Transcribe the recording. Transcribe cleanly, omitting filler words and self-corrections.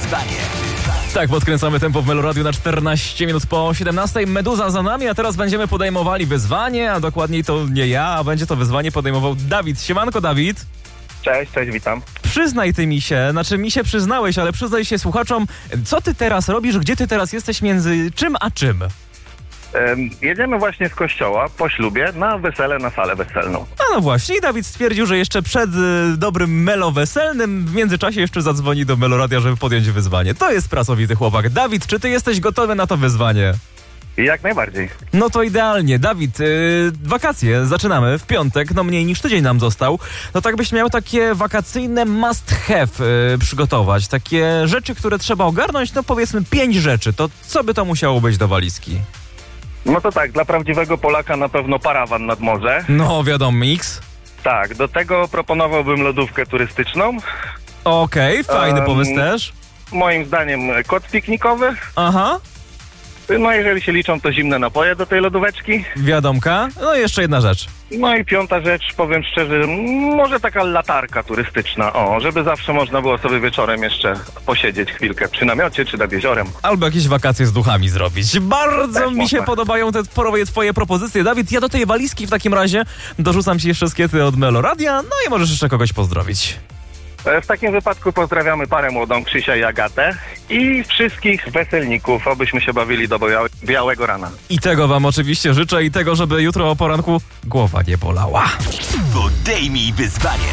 wyzwanie. Tak, podkręcamy tempo w Meloradiu na 14 minut po 17. Meduza za nami, a teraz będziemy podejmowali wyzwanie, a dokładniej to nie ja, a będzie to wyzwanie podejmował Dawid. Siemanko, Dawid. Cześć, witam. Przyznaj ty mi się przyznałeś, ale przyznaj się słuchaczom, co ty teraz robisz, gdzie ty teraz jesteś między czym a czym? Jedziemy właśnie z kościoła po ślubie na wesele, na salę weselną. No właśnie, i Dawid stwierdził, że jeszcze przed dobrym melo weselnym w międzyczasie jeszcze zadzwoni do Meloradia, żeby podjąć wyzwanie. To jest pracowity chłopak. Dawid, czy ty jesteś gotowy na to wyzwanie? Jak najbardziej. No to idealnie. Dawid, wakacje zaczynamy w piątek, no mniej niż tydzień nam został. No tak byś miał takie wakacyjne must have przygotować, takie rzeczy, które trzeba ogarnąć, no powiedzmy 5 rzeczy. To co by to musiało być do walizki? No to tak, dla prawdziwego Polaka na pewno parawan nad morze. No wiadomo, mix. Tak, do tego proponowałbym lodówkę turystyczną. Okej, fajny pomysł też. Moim zdaniem koc piknikowy. Aha. No jeżeli się liczą, to zimne napoje do tej lodóweczki. Wiadomka. No i jeszcze jedna rzecz. No i piąta rzecz, powiem szczerze, może taka latarka turystyczna, żeby zawsze można było sobie wieczorem jeszcze posiedzieć chwilkę przy namiocie czy nad jeziorem. Albo jakieś wakacje z duchami zrobić. Bardzo też mi się można. podobają te twoje propozycje. Dawid, ja do tej walizki w takim razie dorzucam ci jeszcze skiety od Meloradia, no i możesz jeszcze kogoś pozdrowić. W takim wypadku pozdrawiamy parę młodą, Krzysia i Agatę i wszystkich weselników, obyśmy się bawili do białego rana. I tego wam oczywiście życzę i tego, żeby jutro o poranku głowa nie bolała. Podejmij wyzwanie.